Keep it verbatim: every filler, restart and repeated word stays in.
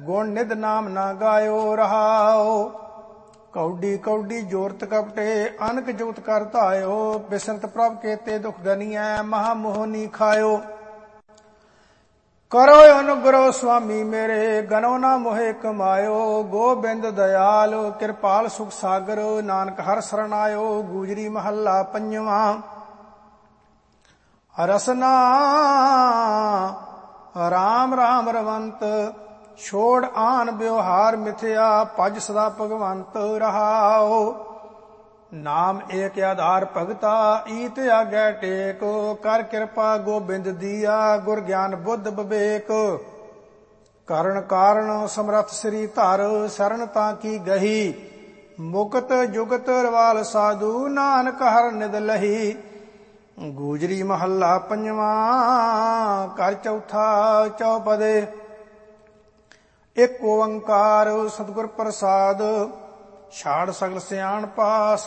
ਗੁਣ ਨਿਧ ਨਾਮ ਨਾ ਗਾਇਓ ਰਹਾਓ। ਕੌਡੀ ਕੌਡੀ ਜੋਰਤ ਕਪਟੇ ਅਨਕ ਜੁਗਤ ਕਰ ਧਾਇਓ। ਬਿਸਰਤ ਪ੍ਰਭ ਕੇਤੇ ਦੁਖ ਗਨੀਐ ਮਹਾ ਮੋਹ ਨੀ ਖਾਇਓ। ਕਰੋ ਅਨੁਗ੍ਰਹ ਸੁਆਮੀ ਮੇਰੇ ਗਨੋ ਨਾ ਮੋਹਿ ਕਮਾਇਓ। ਗੋਬਿੰਦ ਦਇਆਲ ਕਿਰਪਾਲ ਸੁਖ ਸਾਗਰ ਨਾਨਕ ਹਰਿ ਸਰਣ ਆਇਓ। ਗੂਜਰੀ ਮਹੱਲਾ ਪੰਜਵਾਂ। ਰਸਨਾ ਰਾਮ ਰਾਮ ਰਵੰਤ ਛੋੜ ਆਨ ਵਿਵਹਾਰ ਮਿਥਿਆ। ਭਜ ਸਦਾ ਭਗਵੰਤ ਰਹਾਓ। ਨਾਮ ਏਕ ਆਧਾਰ ਭਗਤਾ ਈਤ ਆਗੈ ਟੇਕ। ਕਰ ਕਿਰਪਾ ਗੋਬਿੰਦ ਦੀਆ ਗੁਰ ਗਿਆਨ ਬੁੱਧ ਵਿਵੇਕ। ਕਰਨ ਕਾਰਨ ਸਮਰਥ ਸ੍ਰੀ ਧਰ ਸਰਣ ਤਾਂ ਕੀ ਗਹੀ। ਮੁਕਤ ਜੁਗਤ ਰਵਾਲ ਸਾਧੂ ਨਾਨਕ ਹਰ ਨਿਦ ਲਹੀ। ਗੂਜਰੀ ਮਹੱਲਾ ਪੰਜਵਾਂ। ਘਰ ਚੌਥਾ ਚੌਪਦੇ। ਇੱਕ ਓੰਕਾਰ ਸਤਿਗੁਰ ਪ੍ਰਸਾਦ ਛਾੜ ਸਗਲ ਸਿਆਣਪਾ।